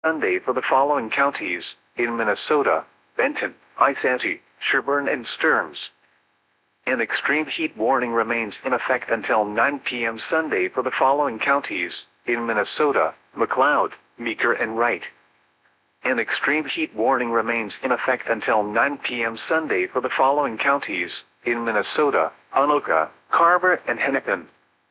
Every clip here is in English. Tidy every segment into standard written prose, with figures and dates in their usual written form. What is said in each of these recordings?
Sunday for the following counties: in Minnesota, Benton, Isanti, Sherburne and Stearns. An extreme heat warning remains in effect until 9 p.m. Sunday for the following counties: in Minnesota, McLeod, Meeker and Wright. An extreme heat warning remains in effect until 9 p.m. Sunday for the following counties: in Minnesota, Anoka, Carver and Hennepin.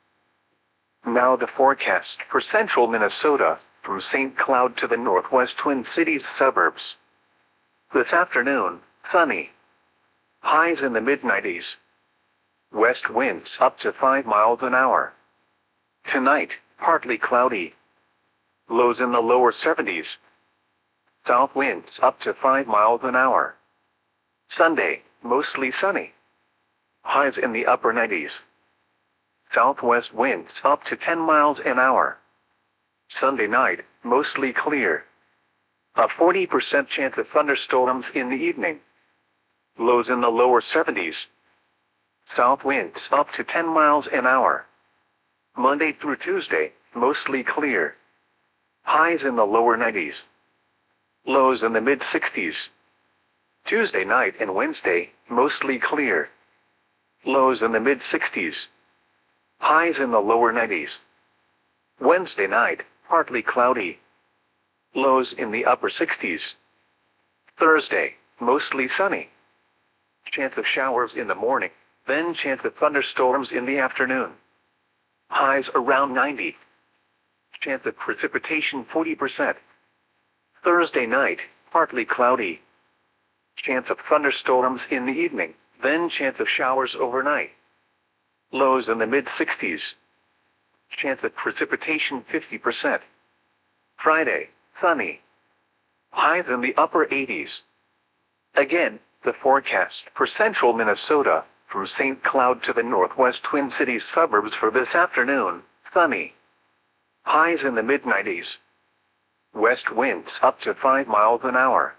Now the forecast for central Minnesota, from St. Cloud to the northwest Twin Cities suburbs. This afternoon, sunny. Highs in the mid-90s. West winds up to 5 miles an hour. Tonight, partly cloudy. Lows in the lower 70s. South winds up to 5 miles an hour. Sunday, mostly sunny. Highs in the upper 90s. Southwest winds up to 10 miles an hour. Sunday night, mostly clear. A 40% chance of thunderstorms in the evening. Lows in the lower 70s. South winds up to 10 miles an hour. Monday through Tuesday, mostly clear. Highs in the lower 90s. Lows in the mid-60s. Tuesday night and Wednesday, mostly clear. Lows in the mid-60s. Highs in the lower 90s. Wednesday night, partly cloudy. Lows in the upper 60s. Thursday, mostly sunny. Chance of showers in the morning, then chance of thunderstorms in the afternoon. Highs around 90. Chance of precipitation 40%. Thursday night, partly cloudy. Chance of thunderstorms in the evening, then chance of showers overnight. Lows in the mid-60s. Chance of precipitation 50%. Friday, sunny. Highs in the upper 80s. Again, the forecast for central Minnesota, from St. Cloud to the northwest Twin Cities suburbs for this afternoon, sunny. Highs in the mid-90s. West winds up to 5 miles an hour.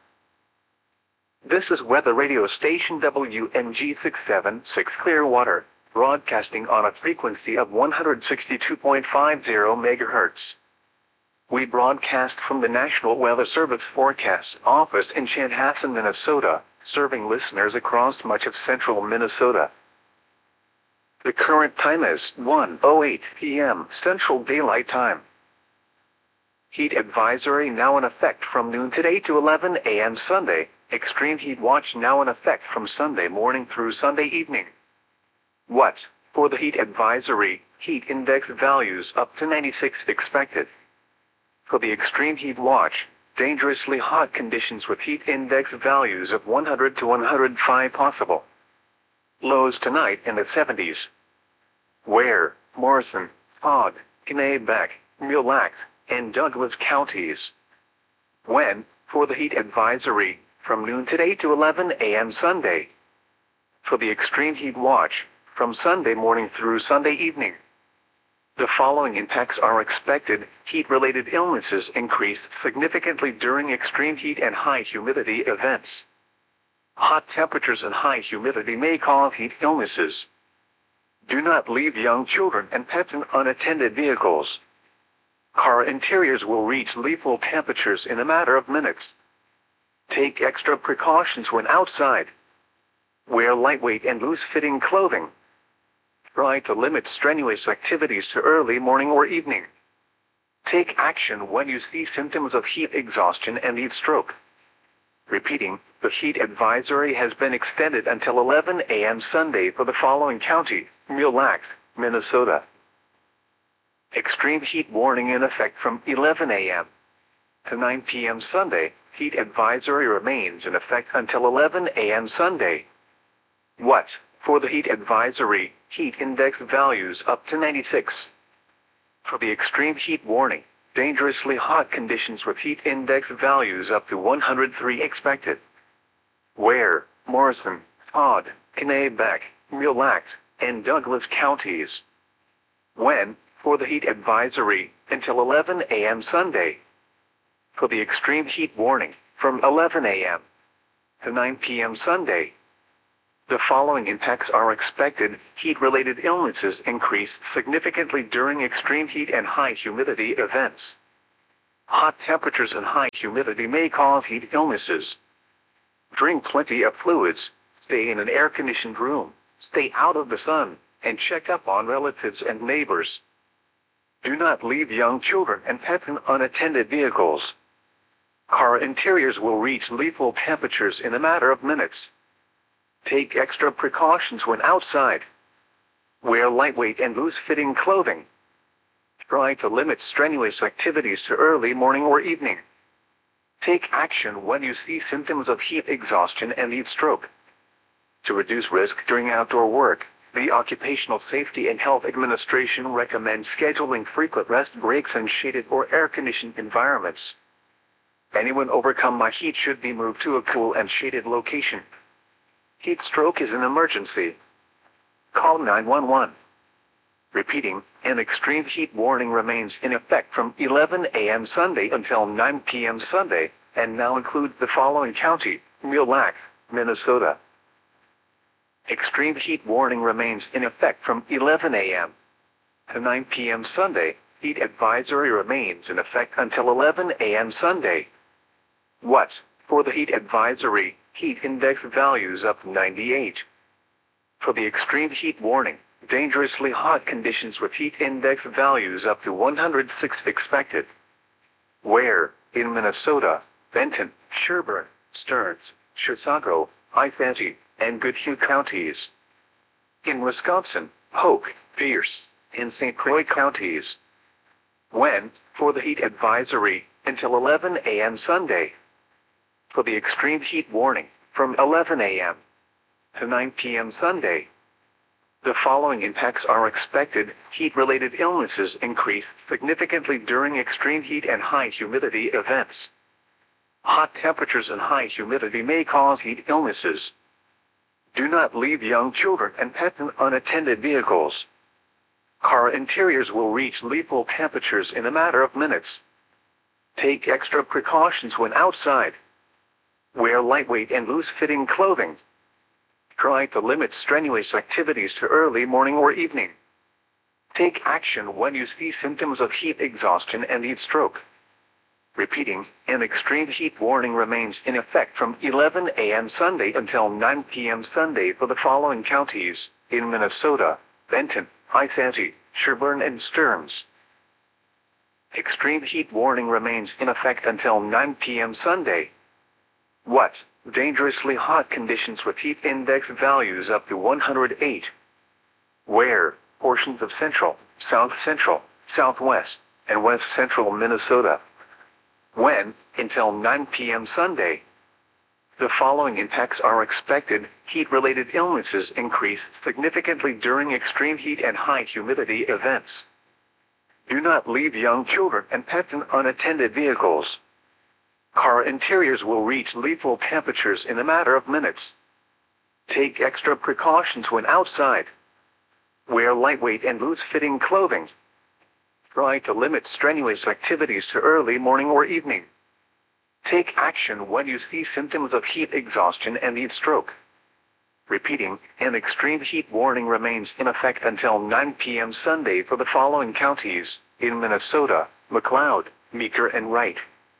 This is weather radio station WMG 676 Clearwater, broadcasting on a frequency of 162.50 MHz. We broadcast from the National Weather Service Forecast Office in Chanhassen, Minnesota, serving listeners across much of central Minnesota. The current time is 1:08 p.m. Central Daylight Time. Heat advisory now in effect from noon today to 11 a.m. Sunday. Extreme heat watch now in effect from Sunday morning through Sunday evening. What? For the heat advisory, heat index values up to 96 expected. For the extreme heat watch, dangerously hot conditions with heat index values of 100 to 105 possible. Lows tonight in the 70s. Ware, Morrison, Todd, Kanabec, Mille Lacs, and Douglas counties. When? For the heat advisory, from noon today to 11 a.m. Sunday. For the extreme heat watch, from Sunday morning through Sunday evening. The following impacts are expected. Heat-related illnesses increase significantly during extreme heat and high humidity events. Hot temperatures and high humidity may cause heat illnesses. Do not leave young children and pets in unattended vehicles. Car interiors will reach lethal temperatures in a matter of minutes. Take extra precautions when outside. Wear lightweight and loose-fitting clothing. Try to limit strenuous activities to early morning or evening. Take action when you see symptoms of heat exhaustion and heat stroke. Repeating, the heat advisory has been extended until 11 a.m. Sunday for the following county: Mille Lacs, Minnesota. Extreme heat warning in effect from 11 a.m. to 9 p.m. Sunday. Heat advisory remains in effect until 11 a.m. Sunday. What? For the heat advisory, heat index values up to 96. For the extreme heat warning, dangerously hot conditions with heat index values up to 103 expected. Ware, Morrison, Todd, Kanabec, Mille Lacs, and Douglas counties. When? For the heat advisory, until 11 a.m. Sunday. For the extreme heat warning, from 11 a.m. to 9 p.m. Sunday. The following impacts are expected. Heat-related illnesses increase significantly during extreme heat and high humidity events. Hot temperatures and high humidity may cause heat illnesses. Drink plenty of fluids, stay in an air-conditioned room, stay out of the sun, and check up on relatives and neighbors. Do not leave young children and pets in unattended vehicles. Car interiors will reach lethal temperatures in a matter of minutes. Take extra precautions when outside. Wear lightweight and loose-fitting clothing. Try to limit strenuous activities to early morning or evening. Take action when you see symptoms of heat exhaustion and heat stroke. To reduce risk during outdoor work, the Occupational Safety and Health Administration recommends scheduling frequent rest breaks in shaded or air-conditioned environments. Anyone overcome by heat should be moved to a cool and shaded location. Heat stroke is an emergency. Call 911. Repeating, an extreme heat warning remains in effect from 11 a.m. Sunday until 9 p.m. Sunday, and now includes the following county: Mille Lacs, Minnesota. Extreme heat warning remains in effect from 11 a.m. to 9 p.m. Sunday. Heat advisory remains in effect until 11 a.m. Sunday. What? For the heat advisory, heat index values up to 98. For the extreme heat warning, dangerously hot conditions with heat index values up to 106 expected. Where? In Minnesota, Benton, Sherburne, Stearns, Chisago, Isanti, and Goodhue counties. In Wisconsin, Polk, Pierce, and St. Croix counties. When? For the heat advisory, until 11 a.m. Sunday. For the extreme heat warning, from 11 a.m. to 9 p.m. Sunday. The following impacts are expected. Heat-related illnesses increase significantly during extreme heat and high humidity events. Hot temperatures and high humidity may cause heat illnesses. Do not leave young children and pets in unattended vehicles. Car interiors will reach lethal temperatures in a matter of minutes. Take extra precautions when outside. Wear lightweight and loose-fitting clothing. Try to limit strenuous activities to early morning or evening. Take action when you see symptoms of heat exhaustion and heat stroke. Repeating, an extreme heat warning remains in effect from 11 a.m. Sunday until 9 p.m. Sunday for the following counties: in Minnesota, Benton, Isanti, Sherburne, and Stearns. Extreme heat warning remains in effect until 9 p.m. Sunday. What? Dangerously hot conditions with heat index values up to 108. Where? Portions of central, south central, southwest, and west central Minnesota. When? Until 9 p.m. Sunday. The following impacts are expected. Heat-related illnesses increase significantly during extreme heat and high humidity events. Do not leave young children and pets in unattended vehicles. Car interiors will reach lethal temperatures in a matter of minutes. Take extra precautions when outside. Wear lightweight and loose-fitting clothing. Try to limit strenuous activities to early morning or evening. Take action when you see symptoms of heat exhaustion and heat stroke. Repeating, an extreme heat warning remains in effect until 9 p.m. Sunday for the following counties: in Minnesota, McLeod, Meeker, and Wright.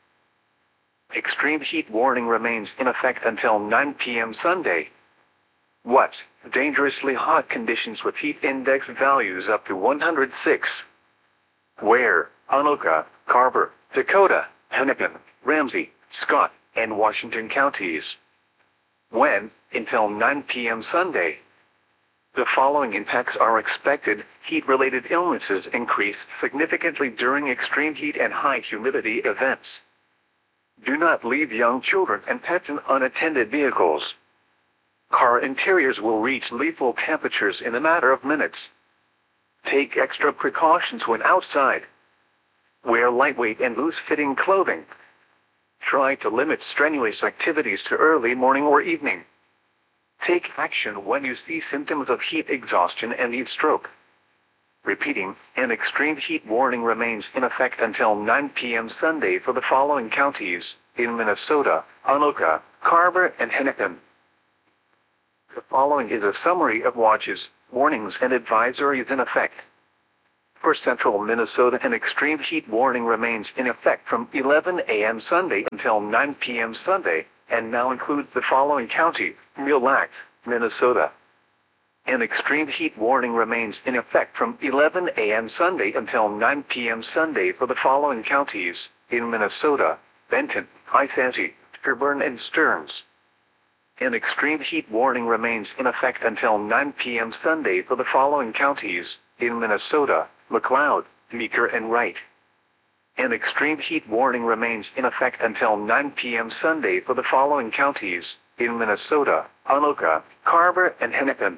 Extreme heat warning remains in effect until 9 p.m. Sunday. What? Dangerously hot conditions with heat index values up to 106. Where? Anoka, Carver, Dakota, Hennepin, Ramsey, Scott, and Washington counties. When? Until 9 p.m. Sunday. The following impacts are expected. Heat-related illnesses increase significantly during extreme heat and high humidity events. Do not leave young children and pets in unattended vehicles. Car interiors will reach lethal temperatures in a matter of minutes. Take extra precautions when outside. Wear lightweight and loose-fitting clothing. Try to limit strenuous activities to early morning or evening. Take action when you see symptoms of heat exhaustion and heat stroke. Repeating, an extreme heat warning remains in effect until 9 p.m. Sunday for the following counties: in Minnesota, Anoka, Carver, and Hennepin. The following is a summary of watches, warnings, and advisories in effect. For central Minnesota, an extreme heat warning remains in effect from 11 a.m. Sunday until 9 p.m. Sunday, and now includes the following county: Mille Lacs, Minnesota. An extreme heat warning remains in effect from 11 a.m. Sunday until 9 p.m. Sunday for the following counties in Minnesota: Benton, Isanti, Sherburne, and Stearns. An extreme heat warning remains in effect until 9 p.m. Sunday for the following counties in Minnesota: McLeod, Meeker, and Wright. An extreme heat warning remains in effect until 9 p.m. Sunday for the following counties in Minnesota: Anoka, Carver, and Hennepin.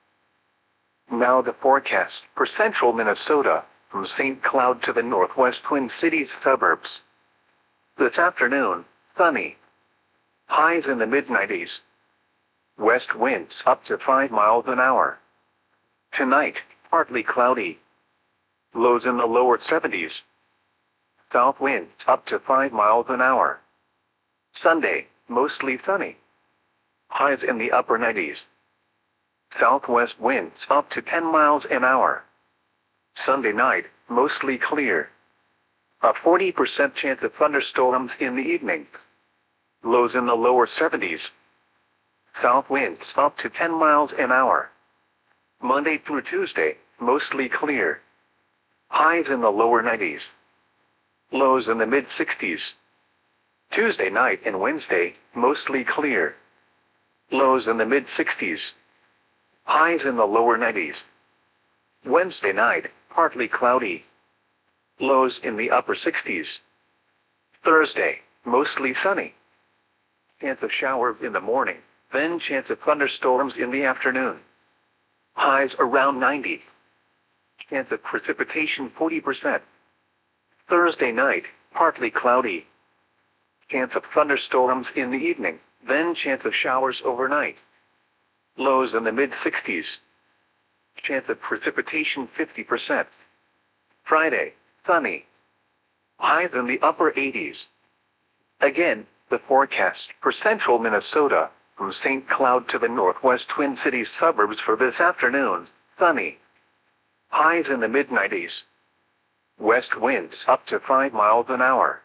Now the forecast for central Minnesota, from St. Cloud to the northwest Twin Cities suburbs. This afternoon, sunny. Highs in the mid-90s. West winds up to 5 miles an hour. Tonight, partly cloudy. Lows in the lower 70s. South winds up to 5 miles an hour. Sunday, mostly sunny. Highs in the upper 90s. Southwest winds up to 10 miles an hour. Sunday night, mostly clear. A 40% chance of thunderstorms in the evening. Lows in the lower 70s. South winds up to 10 miles an hour. Monday through Tuesday, mostly clear. Highs in the lower 90s. Lows in the mid-60s. Tuesday night and Wednesday, mostly clear. Lows in the mid-60s. Highs in the lower 90s. Wednesday night, partly cloudy. Lows in the upper 60s. Thursday, mostly sunny. Chance of showers in the morning, then chance of thunderstorms in the afternoon. Highs around 90. Chance of precipitation 40%. Thursday night, partly cloudy. Chance of thunderstorms in the evening, then chance of showers overnight. Lows in the mid-60s. Chance of precipitation 50%. Friday, sunny. Highs in the upper 80s. Again, the forecast for central Minnesota, from St. Cloud to the northwest Twin Cities suburbs for this afternoon: sunny. Highs in the mid-90s. West winds up to 5 miles an hour.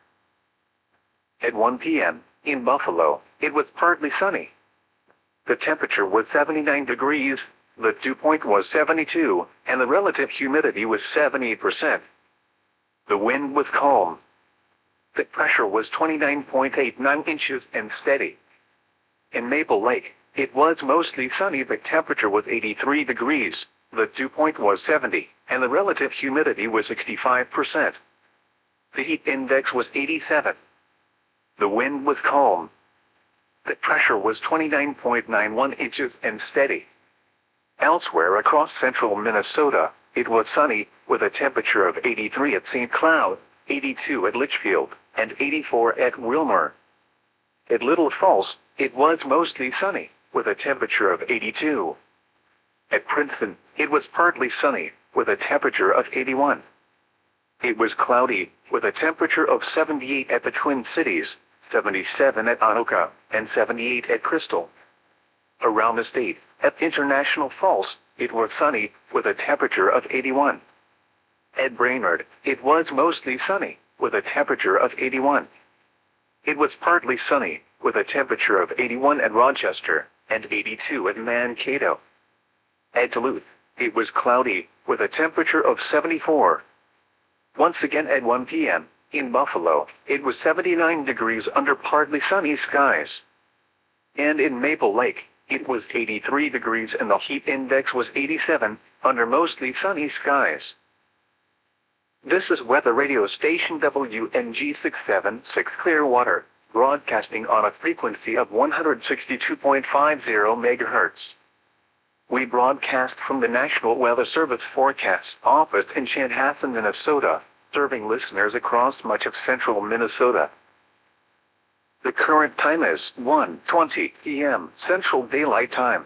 At 1 p.m., in Buffalo, it was partly sunny. The temperature was 79 degrees, the dew point was 72, and the relative humidity was 70%. The wind was calm. The pressure was 29.89 inches and steady. In Maple Lake, it was mostly sunny. The temperature was 83 degrees, the dew point was 70, and the relative humidity was 65%. The heat index was 87. The wind was calm. The pressure was 29.91 inches and steady. Elsewhere across central Minnesota, it was sunny, with a temperature of 83 at St. Cloud, 82 at Litchfield, and 84 at Wilmer. At Little Falls, it was mostly sunny, with a temperature of 82. At Princeton, it was partly sunny, with a temperature of 81. It was cloudy, with a temperature of 78 at the Twin Cities, 77 at Anoka, and 78 at Crystal. Around the state, at International Falls, it was sunny, with a temperature of 81. At Brainerd, it was mostly sunny, with a temperature of 81. It was partly sunny, with a temperature of 81 at Rochester, and 82 at Mankato. At Duluth, it was cloudy, with a temperature of 74. Once again at 1 p.m., in Buffalo, it was 79 degrees under partly sunny skies. And in Maple Lake, it was 83 degrees and the heat index was 87, under mostly sunny skies. This is weather radio station WNG 676 Clearwater, broadcasting on a frequency of 162.50 MHz. We broadcast from the National Weather Service Forecast Office in Chanhassen, Minnesota, serving listeners across much of central Minnesota. The current time is 1:20 p.m. Central Daylight Time.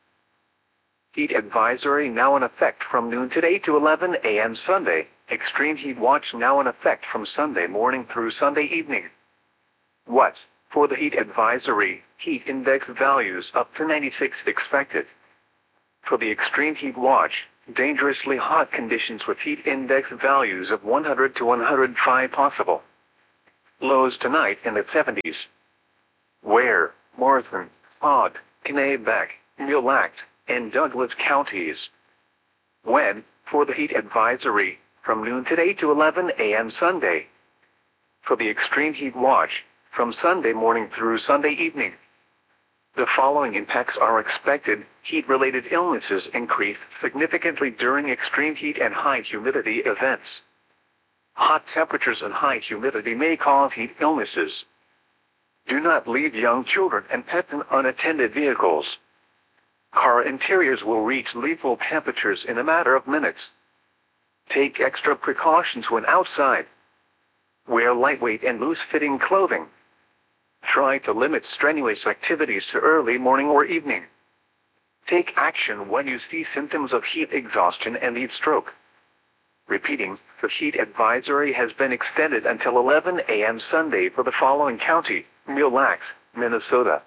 Heat advisory now in effect from noon today to 11 a.m. Sunday. Extreme heat watch now in effect from Sunday morning through Sunday evening. What? For the heat advisory, heat index values up to 96 expected. For the extreme heat watch, dangerously hot conditions with heat index values of 100 to 105 possible. Lows tonight in the 70s. Where, Morrison, Todd, Kennebec, Mille Lacs, and Douglas counties. When, for the heat advisory, from noon today to 11 a.m. Sunday. For the extreme heat watch, from Sunday morning through Sunday evening. The following impacts are expected. Heat-related illnesses increase significantly during extreme heat and high humidity events. Hot temperatures and high humidity may cause heat illnesses. Do not leave young children and pets in unattended vehicles. Car interiors will reach lethal temperatures in a matter of minutes. Take extra precautions when outside. Wear lightweight and loose-fitting clothing. Try to limit strenuous activities to early morning or evening. Take action when you see symptoms of heat exhaustion and heat stroke. Repeating, the heat advisory has been extended until 11 a.m. Sunday for the following county: Mille Lacs, Minnesota.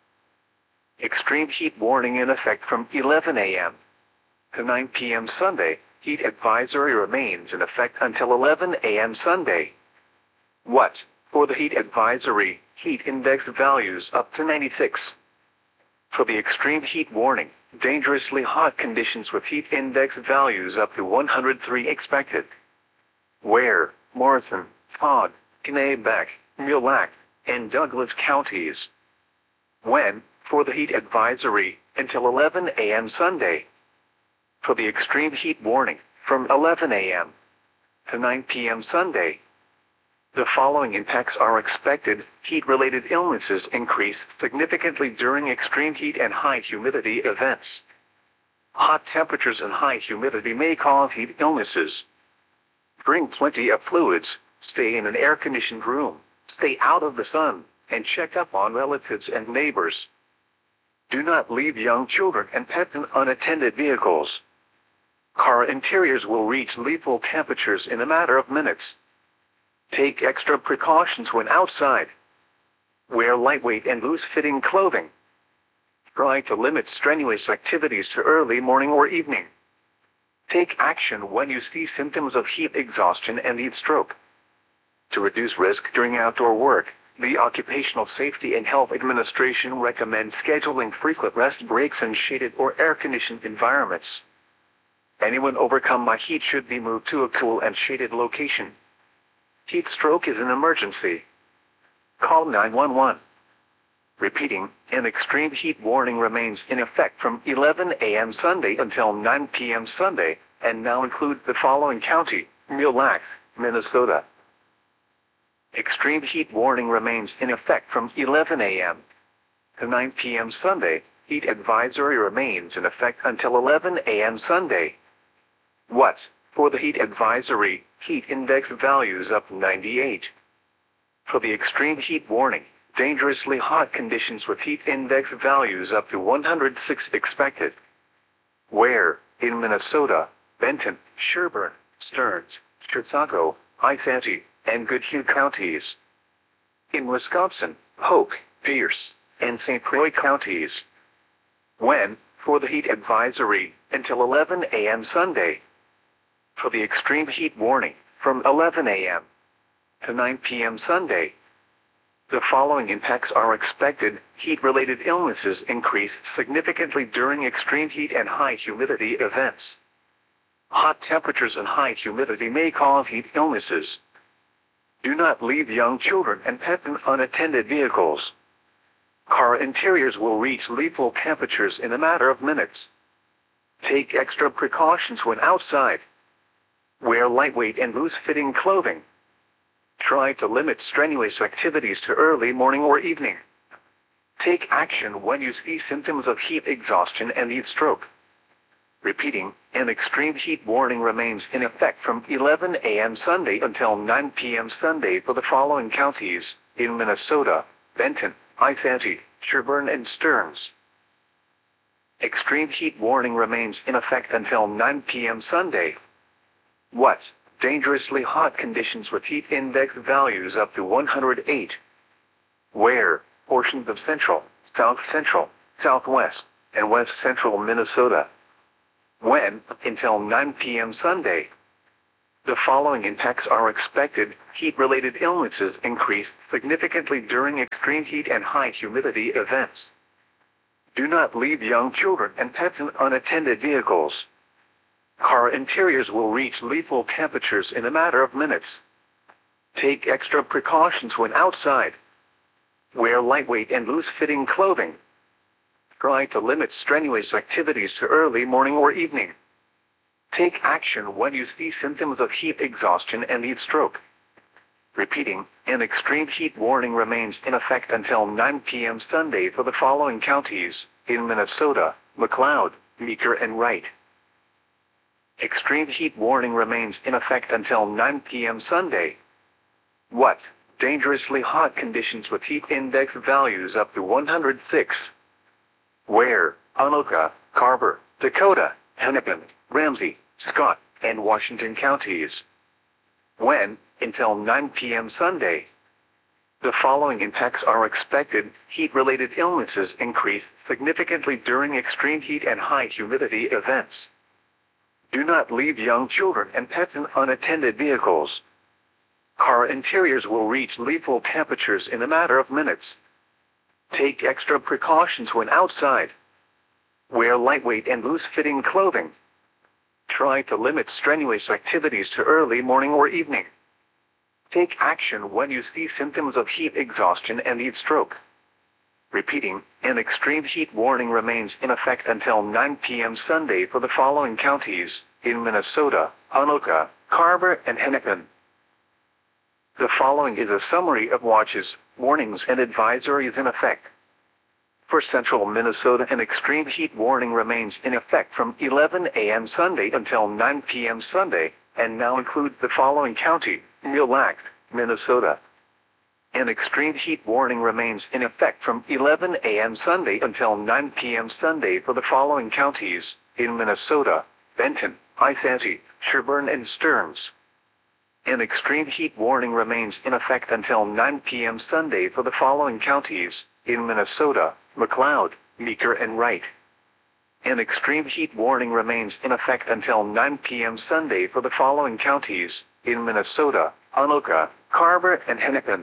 Extreme heat warning in effect from 11 a.m. to 9 p.m. Sunday. Heat advisory remains in effect until 11 a.m. Sunday. What? For the heat advisory, heat index values up to 96. For the extreme heat warning, dangerously hot conditions with heat index values up to 103 expected. Where, Morrison, Todd, Kennebec, Mille Lacs, and Douglas counties. When, for the heat advisory, until 11 a.m. Sunday. For the extreme heat warning, from 11 a.m. to 9 p.m. Sunday. The following impacts are expected. Heat-related illnesses increase significantly during extreme heat and high humidity events. Hot temperatures and high humidity may cause heat illnesses. Drink plenty of fluids, stay in an air-conditioned room, stay out of the sun, and check up on relatives and neighbors. Do not leave young children and pets in unattended vehicles. Car interiors will reach lethal temperatures in a matter of minutes. Take extra precautions when outside. Wear lightweight and loose-fitting clothing. Try to limit strenuous activities to early morning or evening. Take action when you see symptoms of heat exhaustion and heat stroke. To reduce risk during outdoor work, the Occupational Safety and Health Administration recommends scheduling frequent rest breaks in shaded or air-conditioned environments. Anyone overcome by heat should be moved to a cool and shaded location. Heat stroke is an emergency. Call 911. Repeating, an extreme heat warning remains in effect from 11 a.m. Sunday until 9 p.m. Sunday, and now includes the following county: Mille Lacs, Minnesota. Extreme heat warning remains in effect from 11 a.m. to 9 p.m. Sunday. Heat advisory remains in effect until 11 a.m. Sunday. What? For the heat advisory, heat index values up to 98. For the extreme heat warning, dangerously hot conditions with heat index values up to 106 expected. Where, in Minnesota, Benton, Sherburne, Stearns, Chisago, Isanti, and Goodhue counties. In Wisconsin, Polk, Pierce, and St. Croix counties. When, for the heat advisory, until 11 a.m. Sunday. For the extreme heat warning, from 11 a.m. to 9 p.m. Sunday. The following impacts are expected. Heat-related illnesses increase significantly during extreme heat and high humidity events. Hot temperatures and high humidity may cause heat illnesses. Do not leave young children and pets in unattended vehicles. Car interiors will reach lethal temperatures in a matter of minutes. Take extra precautions when outside. Wear lightweight and loose-fitting clothing. Try to limit strenuous activities to early morning or evening. Take action when you see symptoms of heat exhaustion and heat stroke. Repeating, an extreme heat warning remains in effect from 11 a.m. Sunday until 9 p.m. Sunday for the following counties: in Minnesota, Benton, Isanti, Sherburne, and Stearns. Extreme heat warning remains in effect until 9 p.m. Sunday. What? Dangerously hot conditions with heat index values up to 108. Where? Portions of central, south central, southwest, and west central Minnesota. When, until 9 p.m. Sunday. The following impacts are expected. Heat-related illnesses increase significantly during extreme heat and high humidity events. Do not leave young children and pets in unattended vehicles. Car interiors will reach lethal temperatures in a matter of minutes. Take extra precautions when outside. Wear lightweight and loose-fitting clothing. Try to limit strenuous activities to early morning or evening. Take action when you see symptoms of heat exhaustion and heat stroke. Repeating, an extreme heat warning remains in effect until 9 p.m. Sunday for the following counties, in Minnesota: McLeod, Meeker, and Wright. Extreme heat warning remains in effect until 9 p.m. Sunday. What? Dangerously hot conditions with heat index values up to 106. Where? Anoka, Carver, Dakota, Hennepin, Ramsey, Scott, and Washington counties. When? Until 9 p.m. Sunday. The following impacts are expected. Heat-related illnesses increase significantly during extreme heat and high humidity events. Do not leave young children and pets in unattended vehicles. Car interiors will reach lethal temperatures in a matter of minutes. Take extra precautions when outside. Wear lightweight and loose-fitting clothing. Try to limit strenuous activities to early morning or evening. Take action when you see symptoms of heat exhaustion and heat stroke. Repeating, an extreme heat warning remains in effect until 9 p.m. Sunday for the following counties, in Minnesota: Anoka, Carver, and Hennepin. The following is a summary of watches, warnings, and advisories in effect. For central Minnesota, an extreme heat warning remains in effect from 11 a.m. Sunday until 9 p.m. Sunday, and now includes the following county: Mille Lacs, Minnesota. An extreme heat warning remains in effect from 11 a.m. Sunday until 9 p.m. Sunday for the following counties, in Minnesota: Benton, Isanti, Sherburne, and Stearns. An extreme heat warning remains in effect until 9 p.m. Sunday for the following counties, in Minnesota: McLeod, Meeker, and Wright. An extreme heat warning remains in effect until 9 p.m. Sunday for the following counties, in Minnesota: Anoka, Carver, and Hennepin.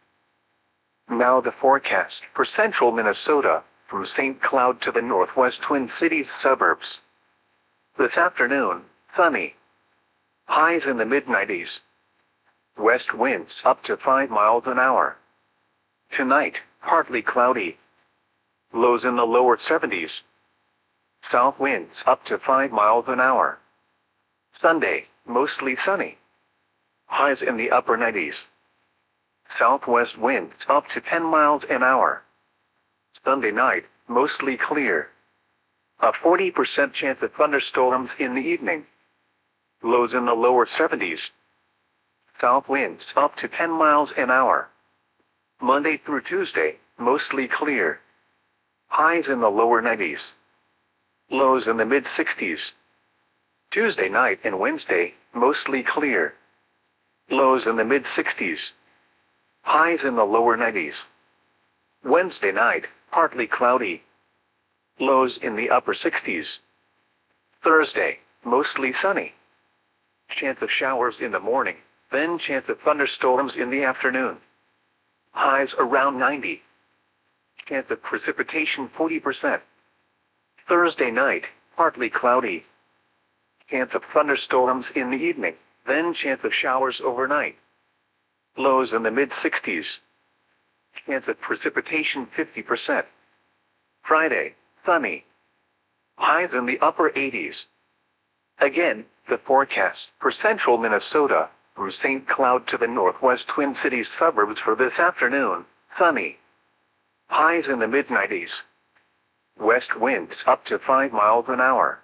Now the forecast for central Minnesota, from St. Cloud to the northwest Twin Cities suburbs. This afternoon, sunny. Highs in the mid-90s. West winds up to 5 miles an hour. Tonight, partly cloudy. Lows in the lower 70s. South winds up to 5 miles an hour. Sunday, mostly sunny. Highs in the upper 90s. Southwest winds up to 10 miles an hour. Sunday night, mostly clear. A 40% chance of thunderstorms in the evening. Lows in the lower 70s. South winds up to 10 miles an hour. Monday through Tuesday, mostly clear. Highs in the lower 90s. Lows in the mid-60s. Tuesday night and Wednesday, mostly clear. Lows in the mid-60s. Highs in the lower 90s. Wednesday night, partly cloudy. Lows in the upper 60s. Thursday, mostly sunny. Chance of showers in the morning, then chance of thunderstorms in the afternoon. Highs around 90. Chance of precipitation 40%. Thursday night, partly cloudy. Chance of thunderstorms in the evening, then chance of showers overnight. Lows in the mid-60s. Chance of precipitation 50%. Friday, sunny. Highs in the upper 80s. Again, the forecast for central Minnesota, from St. Cloud to the northwest Twin Cities suburbs for this afternoon: sunny. Highs in the mid-90s. West winds up to 5 miles an hour.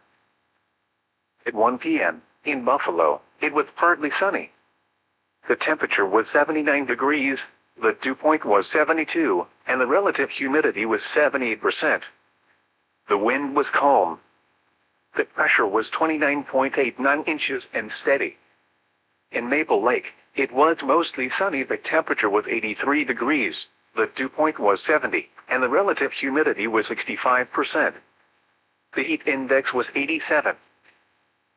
At 1 p.m., in Buffalo, it was partly sunny. The temperature was 79 degrees, the dew point was 72, and the relative humidity was 78%. The wind was calm. The pressure was 29.89 inches and steady. In Maple Lake, it was mostly sunny. The temperature was 83 degrees, the dew point was 70, and the relative humidity was 65%. The heat index was 87,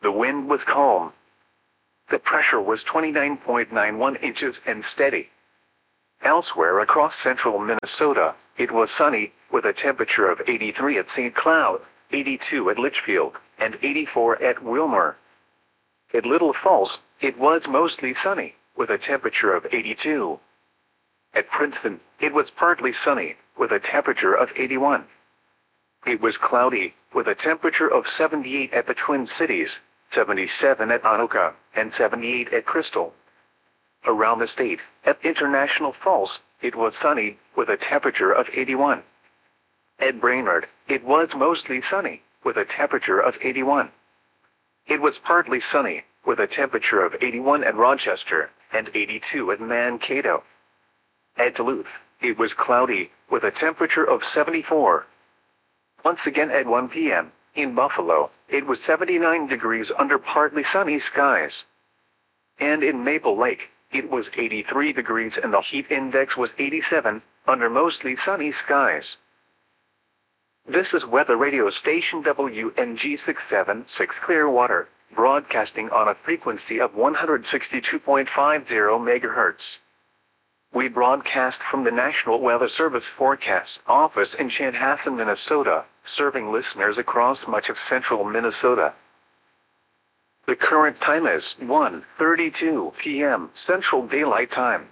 The wind was calm. The pressure was 29.91 inches and steady. Elsewhere across central Minnesota, it was sunny, with a temperature of 83 at St. Cloud, 82 at Litchfield, and 84 at Wilmer. At Little Falls, it was mostly sunny, with a temperature of 82. At Princeton, it was partly sunny, with a temperature of 81. It was cloudy, with a temperature of 78 at the Twin Cities, 77 at Anoka, and 78 at Crystal. Around the state, at International Falls, it was sunny, with a temperature of 81. At Brainerd, it was mostly sunny, with a temperature of 81. It was partly sunny, with a temperature of 81 at Rochester, and 82 at Mankato. At Duluth, it was cloudy, with a temperature of 74. Once again at 1 p.m., in Buffalo, it was 79 degrees under partly sunny skies. And in Maple Lake, it was 83 degrees and the heat index was 87, under mostly sunny skies. This is weather radio station WNG 676 Clearwater, broadcasting on a frequency of 162.50 MHz. We broadcast from the National Weather Service Forecast Office in Chanhassen, Minnesota, serving listeners across much of central Minnesota. The current time is 1:32 p.m. Central Daylight Time.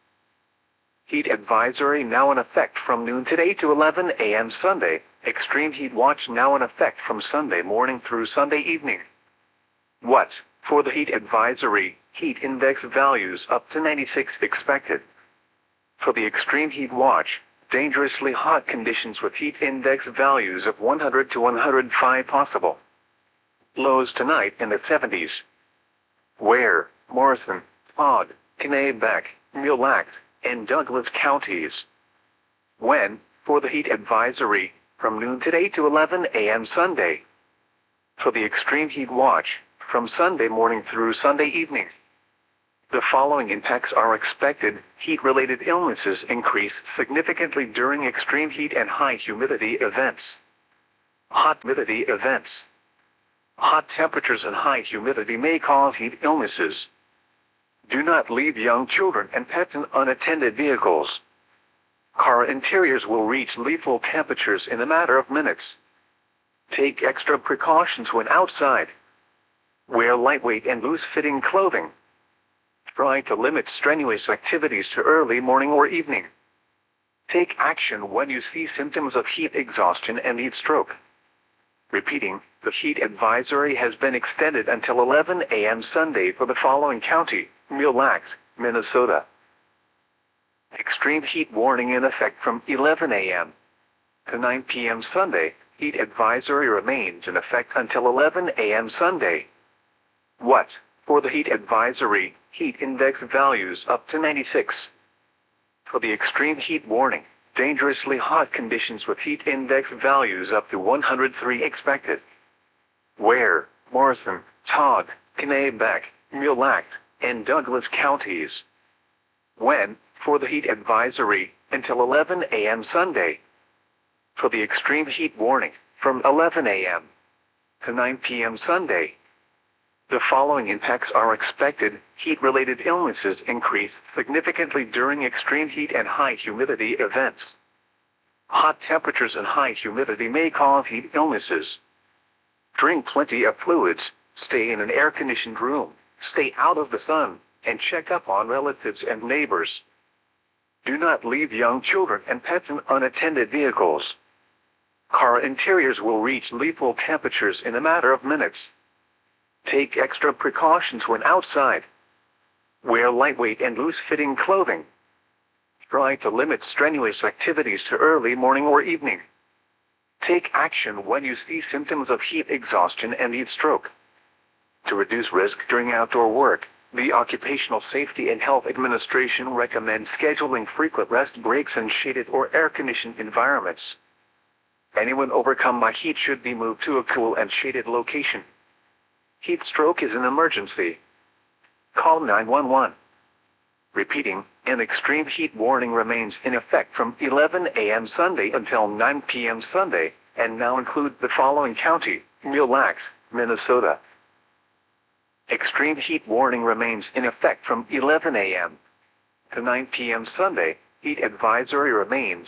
Heat advisory now in effect from noon today to 11 a.m. Sunday. Extreme heat watch now in effect from Sunday morning through Sunday evening. What? For the heat advisory, heat index values up to 96 expected. For the extreme heat watch, dangerously hot conditions with heat index values of 100 to 105 possible. Lows tonight in the 70s. Ware, Morrison, Todd, Kanabec, Mille Lacs, and Douglas counties. When? For the heat advisory, from noon today to 11 a.m. Sunday. For the extreme heat watch, from Sunday morning through Sunday evening. The following impacts are expected. Heat-related illnesses increase significantly during extreme heat and high humidity events. Hot humidity events. Hot temperatures and high humidity may cause heat illnesses. Do not leave young children and pets in unattended vehicles. Car interiors will reach lethal temperatures in a matter of minutes. Take extra precautions when outside. Wear lightweight and loose-fitting clothing. Try to limit strenuous activities to early morning or evening. Take action when you see symptoms of heat exhaustion and heat stroke. Repeating, the heat advisory has been extended until 11 a.m. Sunday for the following county: Mille Lacs, Minnesota. Extreme heat warning in effect from 11 a.m. to 9 p.m. Sunday. Heat advisory remains in effect until 11 a.m. Sunday. What? For the heat advisory, heat index values up to 96. For the extreme heat warning, dangerously hot conditions with heat index values up to 103 expected. Ware, Morrison, Todd, Kanabec, Mille Lacs, and Douglas counties. When? For the heat advisory, until 11 a.m. Sunday. For the extreme heat warning, from 11 a.m. to 9 p.m. Sunday. The following impacts are expected. Heat-related illnesses increase significantly during extreme heat and high humidity events. Hot temperatures and high humidity may cause heat illnesses. Drink plenty of fluids, stay in an air-conditioned room, stay out of the sun, and check up on relatives and neighbors. Do not leave young children and pets in unattended vehicles. Car interiors will reach lethal temperatures in a matter of minutes. Take extra precautions when outside. Wear lightweight and loose-fitting clothing. Try to limit strenuous activities to early morning or evening. Take action when you see symptoms of heat exhaustion and heat stroke. To reduce risk during outdoor work, the Occupational Safety and Health Administration recommends scheduling frequent rest breaks in shaded or air-conditioned environments. Anyone overcome by heat should be moved to a cool and shaded location. Heat stroke is an emergency. Call 911. Repeating, an extreme heat warning remains in effect from 11 a.m. Sunday until 9 p.m. Sunday, and now includes the following county: Mille Lacs, Minnesota. Extreme heat warning remains in effect from 11 a.m. to 9 p.m. Sunday. Heat advisory remains